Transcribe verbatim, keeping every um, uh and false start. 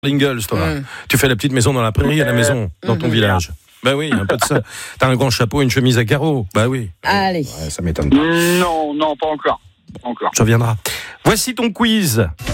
Ingalls, toi. Mm. Tu fais la petite maison dans la prairie à la maison, dans ton Mhm. village. Bah oui, un peu de ça. T'as un grand chapeau, une chemise à carreaux. Bah oui. Allez. Ouais, ça m'étonne pas. Non, non, pas encore. Pas encore. Ça viendra. Voici ton quiz.